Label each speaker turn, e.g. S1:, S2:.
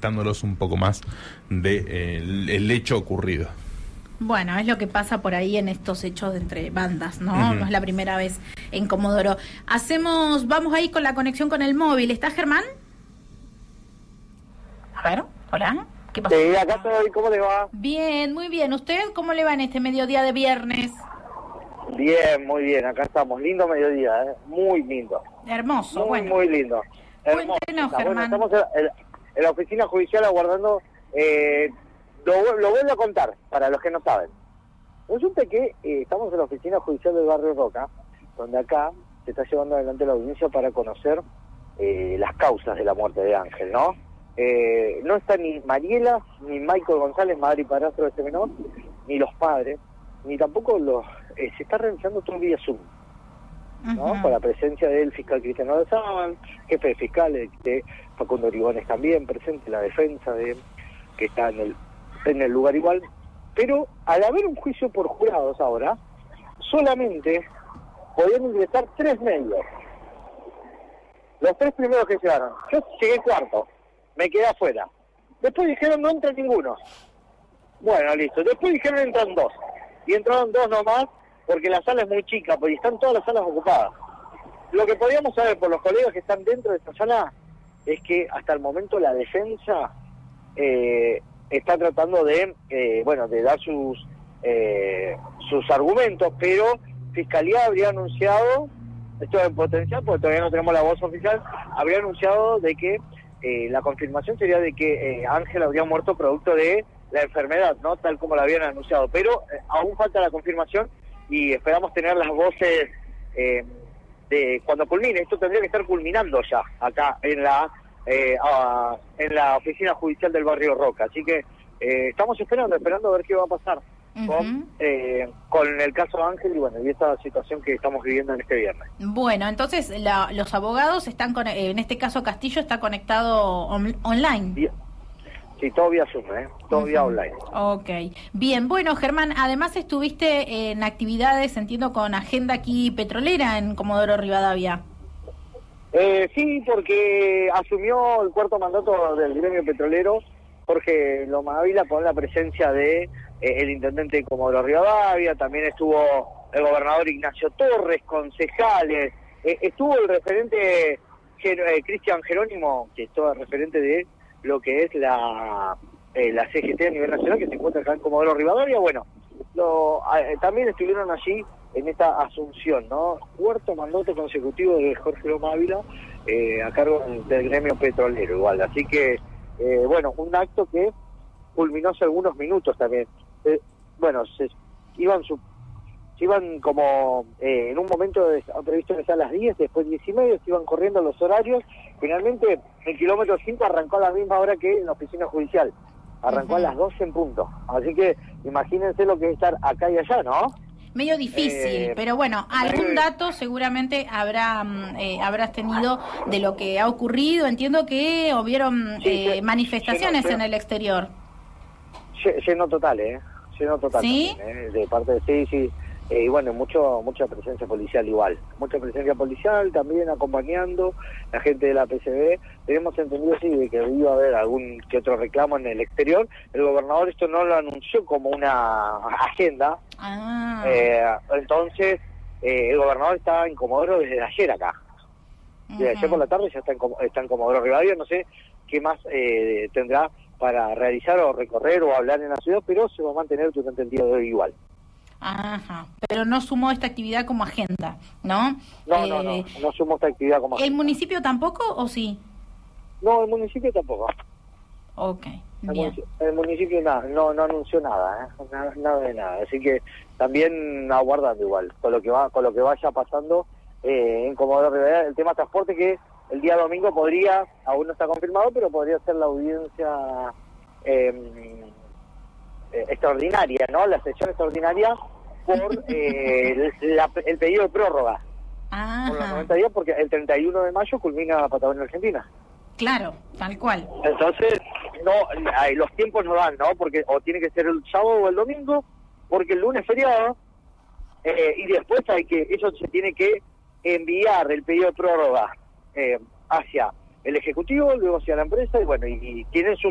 S1: conectándolos un poco más de el hecho ocurrido.
S2: Bueno, es lo que pasa por ahí en estos hechos entre bandas, ¿no? No es la primera vez en Comodoro. Vamos ahí con la conexión con el móvil. ¿Está Germán? A ver, hola. ¿Qué pasa?
S3: Sí, acá estoy. ¿Cómo le va?
S2: Bien, muy bien. ¿Usted cómo le va en este mediodía de viernes?
S3: Bien, muy bien. Acá estamos. Lindo mediodía, ¿eh? Muy lindo.
S2: Hermoso,
S3: Muy,
S2: bueno.
S3: muy lindo. Hermoso.
S2: Cuéntenos,
S3: Bueno,
S2: Germán.
S3: estamos en la oficina judicial aguardando. Lo vuelvo a contar, para los que no saben. Resulta que estamos en la oficina judicial del barrio Roca, donde acá se está llevando adelante la audiencia para conocer las causas de la muerte de Ángel, ¿no? No está ni Mariela, ni Michael González, madre y padrastro de este menor, ni los padres, ni tampoco se está realizando todo vía Zoom, ¿no? Con la presencia del fiscal Cristiano Alzán, jefe de fiscales, de Facundo Origones también presente, la defensa que está en el lugar igual. Pero al haber un juicio por jurados ahora, solamente podían ingresar 3 medios. Los 3 primeros que llegaron. Yo llegué cuarto, me quedé afuera. Después dijeron no entra ninguno. Bueno, listo. Después dijeron entran 2. Y entraron 2 nomás, porque la sala es muy chica, porque están todas las salas ocupadas. Lo que podíamos saber por los colegas que están dentro de esta sala es que hasta el momento la defensa está tratando de dar sus argumentos, pero Fiscalía habría anunciado, esto es en potencial porque todavía no tenemos la voz oficial, habría anunciado de que la confirmación sería de que Ángel habría muerto producto de la enfermedad, ¿no? Tal como lo habían anunciado, pero aún falta la confirmación y esperamos tener las voces de cuando culmine. Esto tendría que estar culminando ya acá en la oficina judicial del barrio Roca, así que estamos esperando a ver qué va a pasar con el caso Ángel y esta situación que estamos viviendo en este viernes.
S2: Bueno, entonces los abogados están en este caso Castillo está conectado online.
S3: Sí, todo vía Zoom, todo vía online.
S2: Ok, bien, bueno Germán, además estuviste en actividades, entiendo, con agenda aquí petrolera en Comodoro Rivadavia.
S3: Sí, porque asumió el cuarto mandato del gremio petrolero Jorge Loma Ávila con la presencia de el intendente de Comodoro Rivadavia, también estuvo el gobernador Ignacio Torres, concejales, estuvo el referente Cristian Jerónimo, que es todo el referente de lo que es la CGT a nivel nacional, que se encuentra acá en Comodoro Rivadavia. Bueno, también estuvieron allí en esta asunción, ¿no? Cuarto mandato consecutivo de Jorge Loma Ávila a cargo del gremio petrolero igual, así que un acto que culminó hace algunos minutos también. Se iban como en un momento previsto que sea a las 10, después 10:30, se iban corriendo los horarios. Finalmente el kilómetro 5 arrancó a la misma hora que en la oficina judicial, arrancó a las 12 en punto, así que imagínense lo que es estar acá y allá, ¿no?
S2: Medio difícil, pero bueno, algún dato seguramente habrás tenido de lo que ha ocurrido. Entiendo que hubieron manifestaciones en el exterior.
S3: Lleno total, lleno total.
S2: ¿Sí?
S3: También, de parte de sí. Y mucha presencia policial igual. Mucha presencia policial también acompañando la gente de la PCB. Tenemos entendido, sí, de que iba a haber algún que otro reclamo en el exterior. El gobernador esto no lo anunció como una agenda. Entonces, el gobernador está en Comodoro desde ayer acá. Desde ayer por la tarde ya está en Comodoro Rivadavia. No sé qué más tendrá para realizar o recorrer o hablar en la ciudad, pero se va a mantener durante el día de hoy igual.
S2: Ajá, pero no sumó esta actividad como agenda, ¿no?
S3: No sumó esta actividad como agenda.
S2: ¿El municipio tampoco o sí?
S3: No, el municipio tampoco.
S2: Ok, bien.
S3: El municipio no anunció nada, nada de nada, así que también aguardando igual, con lo que vaya pasando en Comodoro Rivadavia. El tema transporte que el día domingo aún no está confirmado, pero podría ser la audiencia extraordinaria, ¿no? La sesión extraordinaria por el pedido de prórroga. Por los 90 días, porque el 31 de mayo culmina Patagonia Argentina.
S2: Claro, tal cual.
S3: Entonces, los tiempos no dan, ¿no? Porque o tiene que ser el sábado o el domingo, porque el lunes es feriado, y después eso se tiene que enviar el pedido de prórroga hacia el Ejecutivo, luego hacia la empresa, y tienen sus